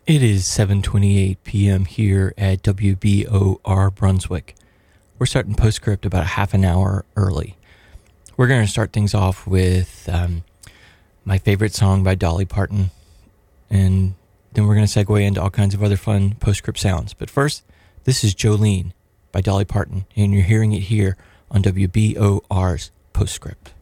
It is 7:28 p.m. here at WBOR Brunswick. We're starting Postscript about a half an hour early. We're going to start things off with my favorite song by Dolly Parton, and then we're going to segue into all kinds of other fun Postscript sounds. But first, this is Jolene by Dolly Parton, and you're hearing it here on WBOR's Postscript.